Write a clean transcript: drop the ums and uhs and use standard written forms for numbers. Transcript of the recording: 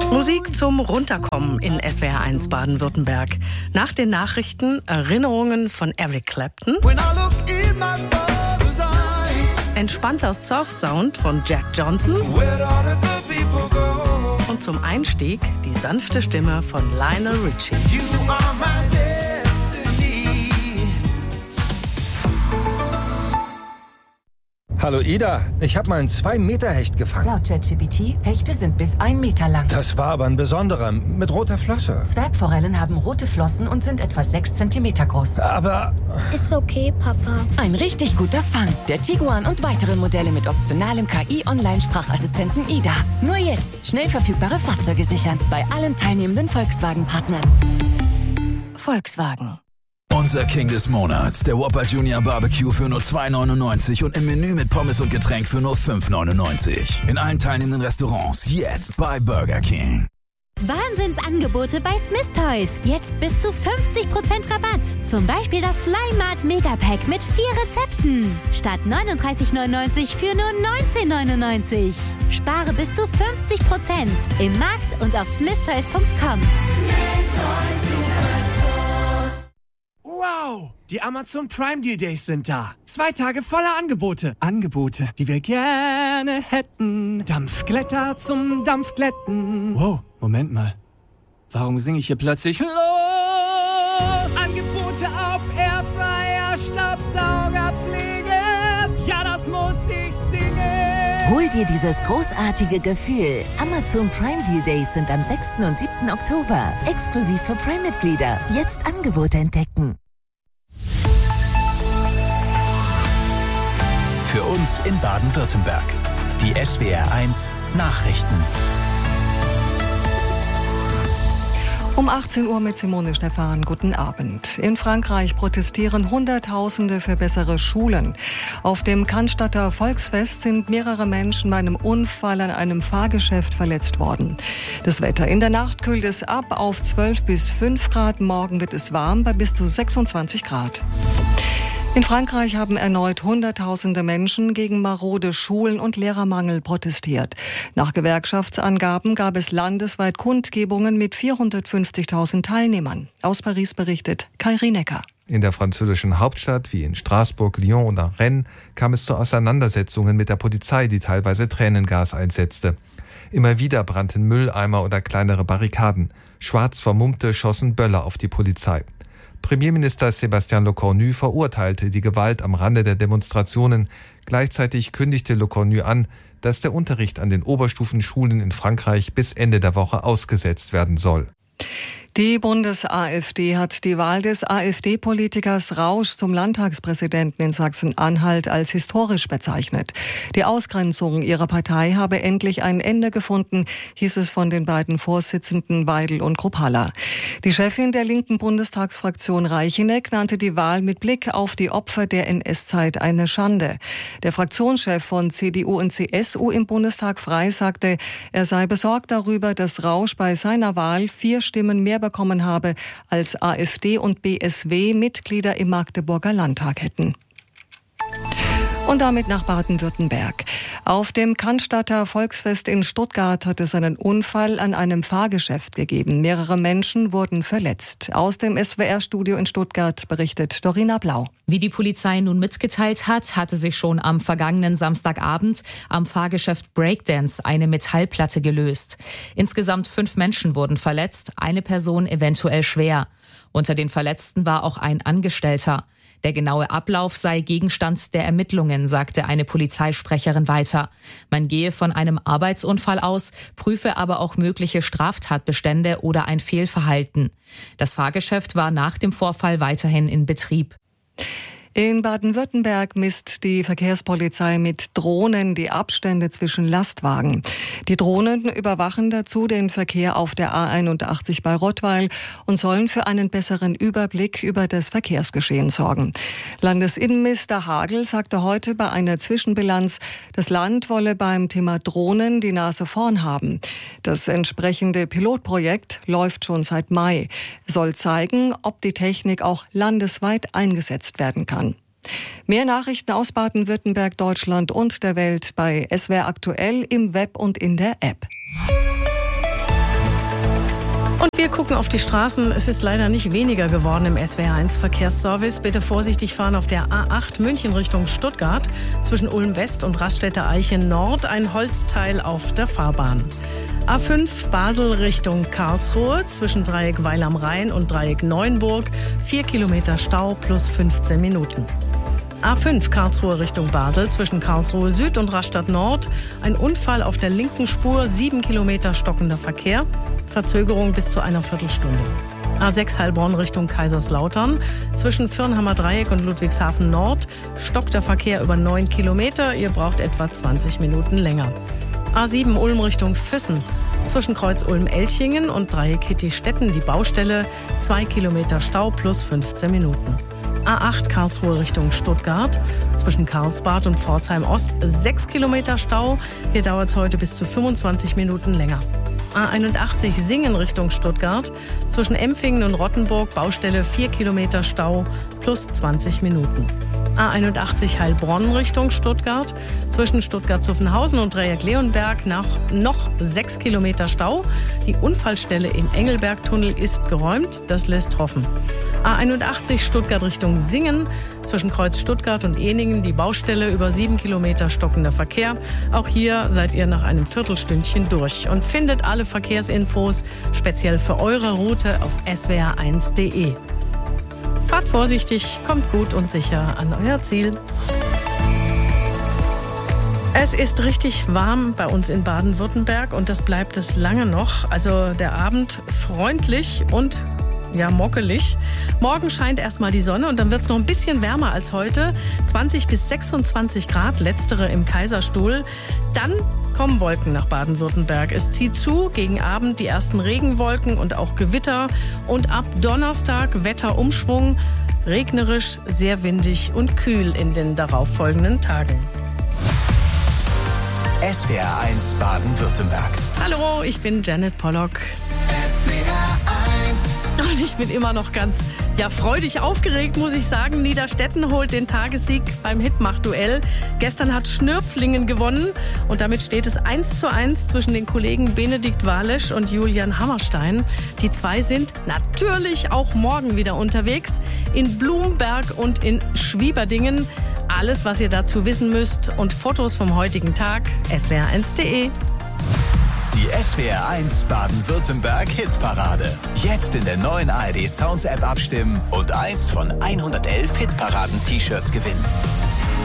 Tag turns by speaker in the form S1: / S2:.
S1: Musik zum Runterkommen in SWR1 Baden-Württemberg. Nach den Nachrichten Erinnerungen von Eric Clapton. Entspannter Surf-Sound von Jack Johnson. Und zum Einstieg die sanfte Stimme von Lionel Richie.
S2: Hallo Ida, ich habe mal einen 2-Meter-Hecht gefangen.
S3: Laut ChatGPT, Hechte sind bis 1 Meter lang.
S2: Das war aber ein besonderer, mit roter Flosse.
S3: Zwergforellen haben rote Flossen und sind etwa 6 Zentimeter groß.
S2: Aber...
S4: Ist okay, Papa.
S5: Ein richtig guter Fang. Der Tiguan und weitere Modelle mit optionalem KI-Online-Sprachassistenten Ida. Nur jetzt schnell verfügbare Fahrzeuge sichern. Bei allen teilnehmenden Volkswagen-Partnern. Volkswagen.
S6: Unser King des Monats, der Whopper Junior Barbecue für nur 2,99 und im Menü mit Pommes und Getränk für nur 5,99. In allen teilnehmenden Restaurants jetzt bei Burger King.
S7: Wahnsinnsangebote bei Smith Toys. Jetzt bis zu 50% Rabatt. Zum Beispiel das Slime Mart Megapack mit 4 Rezepten. Statt 39,99 für nur 19,99. Spare bis zu 50% im Markt und auf smithtoys.com.
S8: Wow! Die Amazon Prime Deal Days sind da. 2 Tage voller Angebote. Angebote, die wir gerne hätten. Dampfglätter zum Dampfglätten. Wow, Moment mal. Warum singe ich hier plötzlich los? Angebote auf Airfryer, Staubsaugerpflege. Ja, das muss ich singen.
S5: Hol dir dieses großartige Gefühl. Amazon Prime Deal Days sind am 6. und 7. Oktober. Exklusiv für Prime-Mitglieder. Jetzt Angebote entdecken.
S6: Für uns in Baden-Württemberg. Die SWR1 Nachrichten.
S9: Um 18 Uhr mit Simone Stephan. Guten Abend. In Frankreich protestieren Hunderttausende für bessere Schulen. Auf dem Cannstatter Volksfest sind mehrere Menschen bei einem Unfall an einem Fahrgeschäft verletzt worden. Das Wetter: in der Nacht kühlt es ab auf 12 bis 5 Grad. Morgen wird es warm bei bis zu 26 Grad. In Frankreich haben erneut Hunderttausende Menschen gegen marode Schulen und Lehrermangel protestiert. Nach Gewerkschaftsangaben gab es landesweit Kundgebungen mit 450.000 Teilnehmern. Aus Paris berichtet Kai Rinecker.
S10: In der französischen Hauptstadt wie in Straßburg, Lyon oder Rennes kam es zu Auseinandersetzungen mit der Polizei, die teilweise Tränengas einsetzte. Immer wieder brannten Mülleimer oder kleinere Barrikaden. Schwarz Vermummte schossen Böller auf die Polizei. Premierminister Sébastien Lecornu verurteilte die Gewalt am Rande der Demonstrationen. Gleichzeitig kündigte Lecornu an, dass der Unterricht an den Oberstufenschulen in Frankreich bis Ende der Woche ausgesetzt werden soll.
S9: Die Bundes-AfD hat die Wahl des AfD-Politikers Rausch zum Landtagspräsidenten in Sachsen-Anhalt als historisch bezeichnet. Die Ausgrenzung ihrer Partei habe endlich ein Ende gefunden, hieß es von den beiden Vorsitzenden Weidel und Kruppalla. Die Chefin der linken Bundestagsfraktion Reicheneck nannte die Wahl mit Blick auf die Opfer der NS-Zeit eine Schande. Der Fraktionschef von CDU und CSU im Bundestag Frei sagte, er sei besorgt darüber, dass Rausch bei seiner Wahl 4 Stimmen mehr bekommen habe, als AfD und BSW Mitglieder im Magdeburger Landtag hätten. Und damit nach Baden-Württemberg. Auf dem Cannstatter Volksfest in Stuttgart hat es einen Unfall an einem Fahrgeschäft gegeben. Mehrere Menschen wurden verletzt. Aus dem SWR-Studio in Stuttgart berichtet Dorina Blau.
S11: Wie die Polizei nun mitgeteilt hat, hatte sich schon am vergangenen Samstagabend am Fahrgeschäft Breakdance eine Metallplatte gelöst. Insgesamt 5 Menschen wurden verletzt, eine Person eventuell schwer. Unter den Verletzten war auch ein Angestellter. Der genaue Ablauf sei Gegenstand der Ermittlungen, sagte eine Polizeisprecherin weiter. Man gehe von einem Arbeitsunfall aus, prüfe aber auch mögliche Straftatbestände oder ein Fehlverhalten. Das Fahrgeschäft war nach dem Vorfall weiterhin in Betrieb.
S9: In Baden-Württemberg misst die Verkehrspolizei mit Drohnen die Abstände zwischen Lastwagen. Die Drohnen überwachen dazu den Verkehr auf der A81 bei Rottweil und sollen für einen besseren Überblick über das Verkehrsgeschehen sorgen. Landesinnenminister Hagel sagte heute bei einer Zwischenbilanz, das Land wolle beim Thema Drohnen die Nase vorn haben. Das entsprechende Pilotprojekt läuft schon seit Mai. Es soll zeigen, ob die Technik auch landesweit eingesetzt werden kann. Mehr Nachrichten aus Baden-Württemberg, Deutschland und der Welt bei SWR aktuell im Web und in der App.
S1: Und wir gucken auf die Straßen. Es ist leider nicht weniger geworden im SWR1 Verkehrsservice. Bitte vorsichtig fahren auf der A8 München Richtung Stuttgart. Zwischen Ulm West und Raststätter Eichen Nord ein Holzteil auf der Fahrbahn. A5 Basel Richtung Karlsruhe. Zwischen Dreieck Weil am Rhein und Dreieck Neuenburg. 4 Kilometer Stau plus 15 Minuten. A5 Karlsruhe Richtung Basel zwischen Karlsruhe Süd und Rastatt Nord. Ein Unfall auf der linken Spur, 7 Kilometer stockender Verkehr. Verzögerung bis zu einer Viertelstunde. A6 Heilbronn Richtung Kaiserslautern. Zwischen Firnhammer Dreieck und Ludwigshafen Nord stockt der Verkehr über 9 Kilometer. Ihr braucht etwa 20 Minuten länger. A7 Ulm Richtung Füssen. Zwischen Kreuz Ulm-Elchingen und Dreieck Hitti-Stetten die Baustelle. 2 Kilometer Stau plus 15 Minuten. A8 Karlsruhe Richtung Stuttgart. Zwischen Karlsbad und Pforzheim Ost 6 Kilometer Stau. Hier dauert es heute bis zu 25 Minuten länger. A81 Singen Richtung Stuttgart. Zwischen Empfingen und Rottenburg Baustelle 4 Kilometer Stau plus 20 Minuten. A81 Heilbronn Richtung Stuttgart. Zwischen Stuttgart-Zuffenhausen und Dreieck-Leonberg noch 6 Kilometer Stau. Die Unfallstelle im Engelberg-Tunnel ist geräumt. Das lässt hoffen. A81 Stuttgart Richtung Singen. Zwischen Kreuz Stuttgart und Ehningen die Baustelle über 7 Kilometer stockender Verkehr. Auch hier seid ihr nach einem Viertelstündchen durch und findet alle Verkehrsinfos speziell für eure Route auf swr1.de. Fahrt vorsichtig, kommt gut und sicher an euer Ziel. Es ist richtig warm bei uns in Baden-Württemberg und das bleibt es lange noch. Also der Abend freundlich und mockelig. Morgen scheint erstmal die Sonne und dann wird es noch ein bisschen wärmer als heute. 20 bis 26 Grad, letztere im Kaiserstuhl. Dann kommen Wolken nach Baden-Württemberg. Es zieht zu, gegen Abend die ersten Regenwolken und auch Gewitter. Und ab Donnerstag Wetterumschwung, regnerisch, sehr windig und kühl in den darauffolgenden Tagen.
S12: SWR1 Baden-Württemberg.
S1: Hallo, ich bin Janet Pollock. Und ich bin immer noch ganz freudig aufgeregt, muss ich sagen. Niederstetten holt den Tagessieg beim Hitmach-Duell. Gestern hat Schnürpflingen gewonnen und damit steht es 1:1 zwischen den Kollegen Benedikt Walesch und Julian Hammerstein. Die zwei sind natürlich auch morgen wieder unterwegs in Blumberg und in Schwieberdingen. Alles, was ihr dazu wissen müsst und Fotos vom heutigen Tag, swr1.de.
S12: Die SWR1 Baden-Württemberg Hitparade. Jetzt in der neuen ARD Sounds App abstimmen und eins von 111 Hitparaden-T-Shirts gewinnen.